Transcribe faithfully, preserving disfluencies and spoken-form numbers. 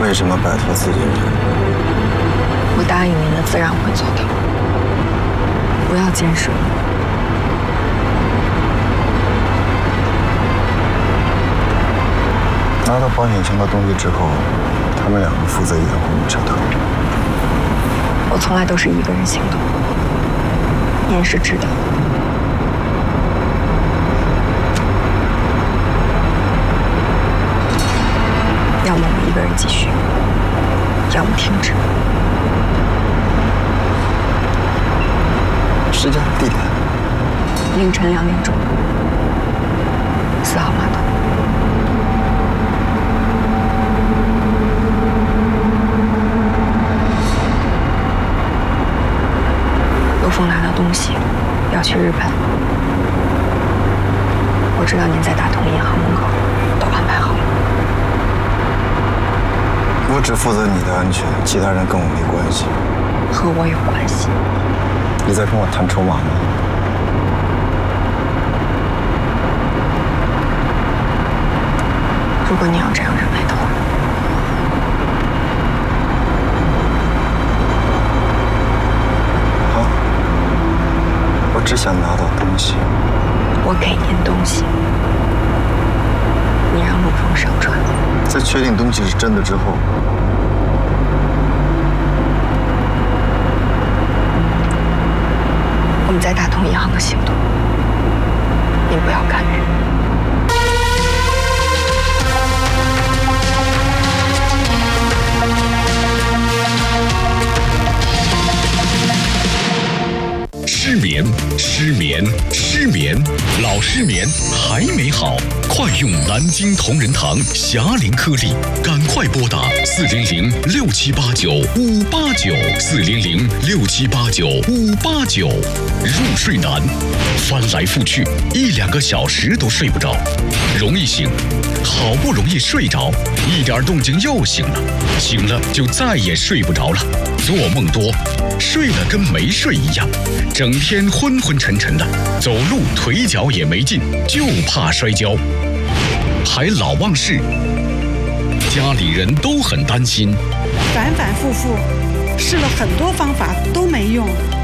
为什么摆脱自己人？ 我答应您的，自然会做到。不要监视我。 拿到保险箱的东西之后，他们两个负责掩护你撤退。 我从来都是一个人行动，您是知道的。要么我一个人继续，要么停止。 时间、地点， 凌晨两点钟，四号码头。陆枫拿到东西，要去日本。我知道您在大同银行门口，都安排好了。 我只负责你的安全，其他人跟我没关系。 和我有关系。 你在跟我谈筹码吗？ 如果你要这样认为的话。 好，我只想拿到东西。 我给您东西，你让陆枫上船。 在确定东西是真的之后， 我们在大同银行的行动，您不要干预。 失眠，失眠，失眠，老失眠还没好，快用南京同仁堂霞灵颗粒，赶快拨打四零零六七八九五八九四零零六七八九五八九。入睡难，翻来覆去一两个小时都睡不着，容易醒，好不容易睡着，一点动静又醒了，醒了就再也睡不着了，做梦多，睡了跟没睡一样，整天昏昏沉沉的，走路腿脚也没劲，就怕摔跤，还老忘事，家里人都很担心， 反反复复试了很多方法都没用。